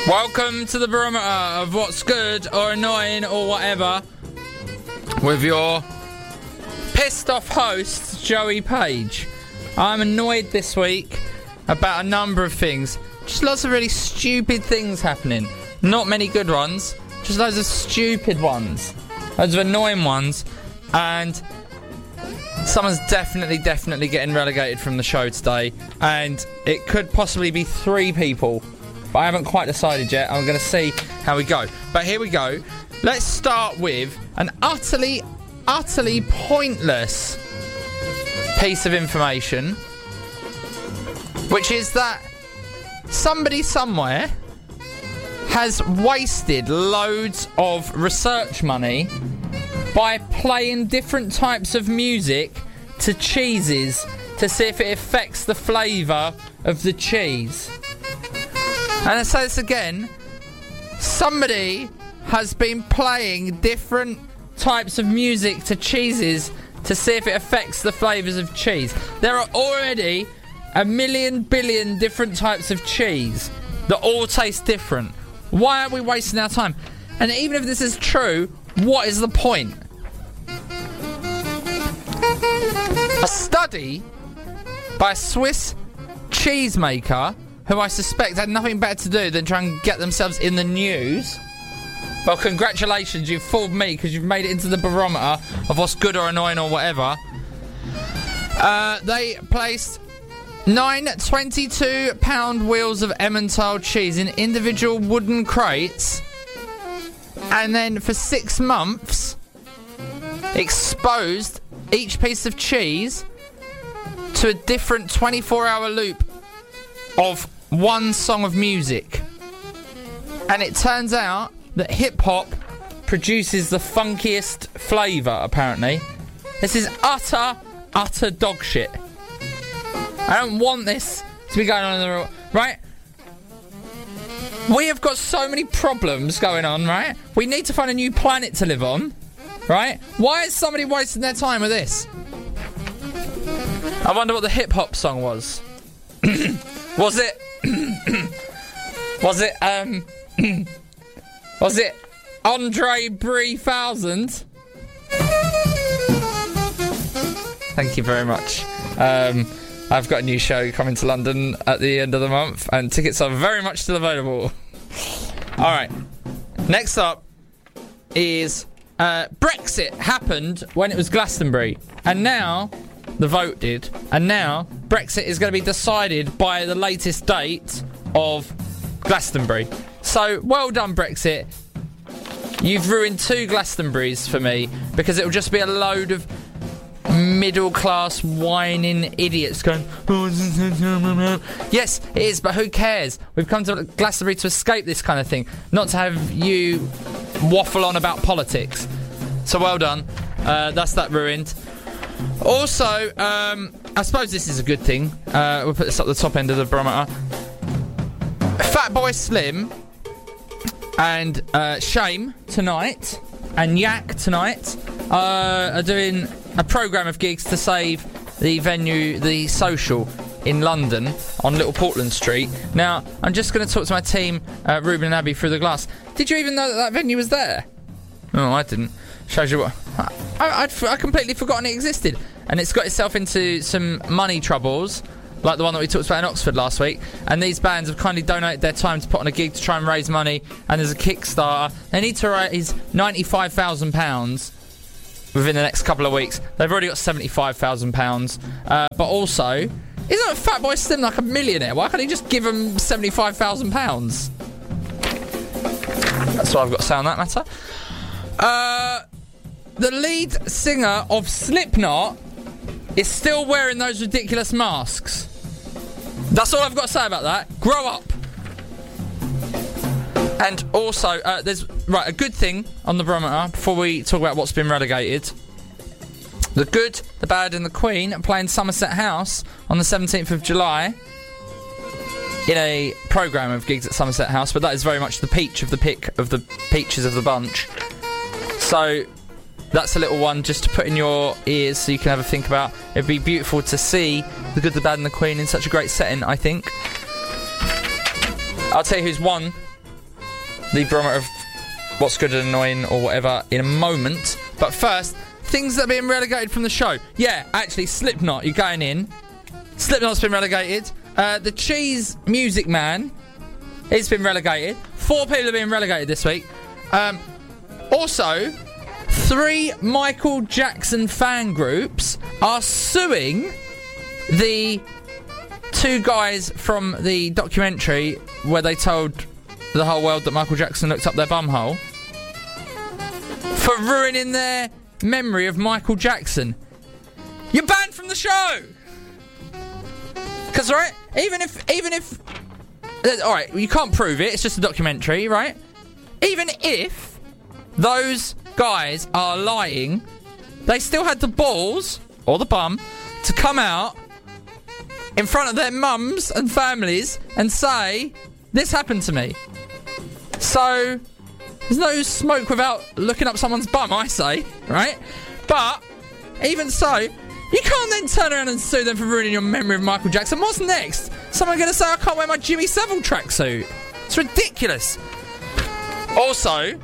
Welcome to the barometer of what's good or annoying or whatever with your pissed off host, Joey Page. I'm annoyed this week about a number of things. Just lots of really stupid things happening. Not many good ones, just loads of stupid ones. Loads of annoying ones. And someone's definitely getting relegated from the show today. And it could possibly be 3 people. But I haven't quite decided yet. I'm going to see how we go. But here we go. Let's start with an utterly pointless piece of information, which is that somebody somewhere has wasted loads of research money by playing different types of music to cheeses to see if it affects the flavour of the cheese. And I say this again, somebody has been playing different types of music to cheeses to see if it affects the flavours of cheese. There are already 1 billion different types of cheese that all taste different. Why are we wasting our time? And even if this is true, what is the point? A study by a Swiss cheesemaker, who I suspect had nothing better to do than try and get themselves in the news. Well, congratulations, you've fooled me because you've made it into the barometer of what's good or annoying or whatever. They placed 9 22-pound wheels of Emmentaler cheese in individual wooden crates, and then for 6 months exposed each piece of cheese to a different 24-hour loop of one song of music. And it turns out that hip-hop produces the funkiest flavour, apparently. This is utter dog shit. I don't want this to be going on in the road, right? We have got so many problems going on, right? We need to find a new planet to live on, right? Why is somebody wasting their time with this? I wonder what the hip-hop song was. Was it Andre 3000? Thank you very much. I've got a new show coming to London at the end of the month, and tickets are very much still available. Alright, next up is Brexit happened when it was Glastonbury, and now the vote did, and now Brexit is going to be decided by the latest date of Glastonbury. So, well done, Brexit. You've ruined 2 Glastonburys for me, because it'll just be a load of middle-class whining idiots going, yes, it is, but who cares? We've come to Glastonbury to escape this kind of thing, not to have you waffle on about politics. So well done. That's that ruined. Also, I suppose this is a good thing. We'll put this up the top end of the barometer. Fatboy Slim and Shame tonight and Yak tonight are doing a programme of gigs to save the venue, The Social, in London on Little Portland Street. Now, I'm just going to talk to my team, Ruben and Abby, through the glass. Did you even know that venue was there? No, I didn't. Shows you what... I'd completely forgotten it existed. And it's got itself into some money troubles, like the one that we talked about in Oxford last week. And these bands have kindly donated their time to put on a gig to try and raise money. And there's a Kickstarter. They need to raise £95,000 within the next couple of weeks. They've already got £75,000. But also, isn't Fatboy Slim like a millionaire? Why can't he just give them £75,000? That's what I've got to say on that matter. The lead singer of Slipknot is still wearing those ridiculous masks. That's all I've got to say about that. Grow up. And also, there's a good thing on the barometer before we talk about what's been relegated. The Good, the Bad and the Queen are playing Somerset House on the 17th of July in a programme of gigs at Somerset House, but that is very much the peach of the pick of the peaches of the bunch. So that's a little one just to put in your ears so you can have a think about. It'd be beautiful to see The Good, the Bad and the Queen in such a great setting, I think. I'll tell you who's won the barometer of what's good and annoying or whatever in a moment. But first, things that are being relegated from the show. Yeah, actually, Slipknot, you're going in. Slipknot's been relegated. The Cheese Music Man, it's been relegated. 4 people have been relegated this week. Also, 3 Michael Jackson fan groups are suing the 2 guys from the documentary where they told the whole world that Michael Jackson looked up their bumhole for ruining their memory of Michael Jackson. You're banned from the show! Because, right, even if... Alright, you can't prove it, it's just a documentary, right? Even if those guys are lying, they still had the balls, or the bum, to come out in front of their mums and families and say, this happened to me. So, there's no smoke without looking up someone's bum, I say, right? But, even so, you can't then turn around and sue them for ruining your memory of Michael Jackson. What's next? Someone going to say I can't wear my Jimmy Savile tracksuit. It's ridiculous. Also,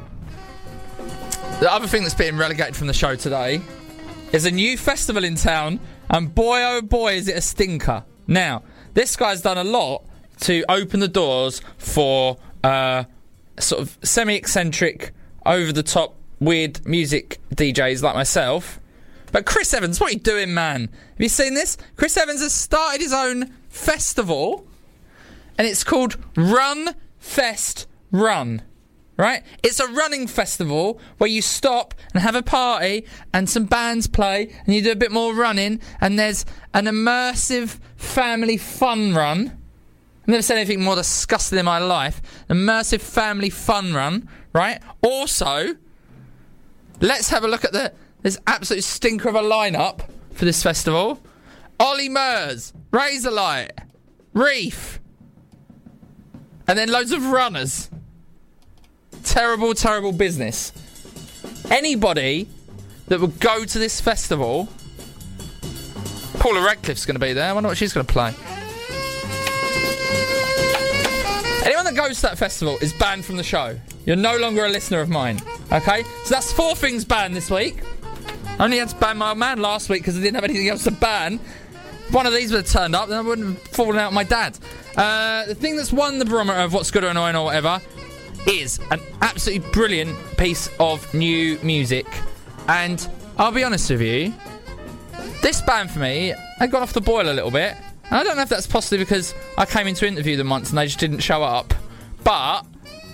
the other thing that's being relegated from the show today is a new festival in town, and boy oh boy is it a stinker. Now, this guy's done a lot to open the doors for sort of semi-eccentric, over-the-top, weird music DJs like myself. But Chris Evans, what are you doing, man? Have you seen this? Chris Evans has started his own festival, and it's called Run Fest Run. Right? It's a running festival where you stop and have a party and some bands play and you do a bit more running, and there's an immersive family fun run. I've never said anything more disgusting in my life. Immersive family fun run, right? Also, let's have a look at this absolute stinker of a lineup for this festival. Ollie Murs, Razorlight, Reef, and then loads of runners. Terrible, terrible business. Anybody that would go to this festival... Paula Radcliffe's going to be there. I wonder what she's going to play. Anyone that goes to that festival is banned from the show. You're no longer a listener of mine. Okay? So that's 4 things banned this week. I only had to ban my old man last week because I didn't have anything else to ban. If one of these would have turned up, then I wouldn't have fallen out with my dad. The thing that's won the barometer of what's good or annoying or whatever is an absolutely brilliant piece of new music. And I'll be honest with you, this band for me, they got off the boil a little bit. And I don't know if that's possibly because I came in to interview them once and they just didn't show up. But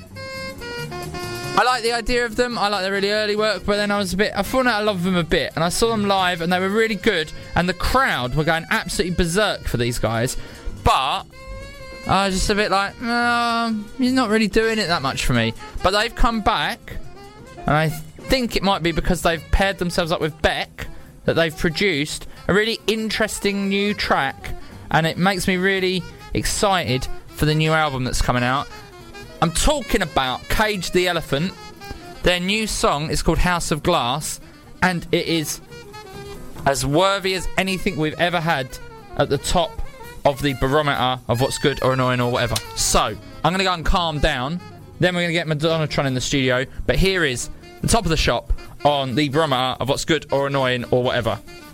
I like the idea of them. I like their really early work, but then I fallen out of love with them a bit. And I saw them live and they were really good. And the crowd were going absolutely berserk for these guys. But I was just a bit like, he's not really doing it that much for me. But they've come back, and I think it might be because they've paired themselves up with Beck, that they've produced a really interesting new track, and it makes me really excited for the new album that's coming out. I'm talking about Cage the Elephant. Their new song is called House of Glass, and it is as worthy as anything we've ever had at the top of the barometer of what's good or annoying or whatever. So, I'm going to go and calm down. Then we're going to get Madonnatron in the studio. But here is the top of the shop on the barometer of what's good or annoying or whatever.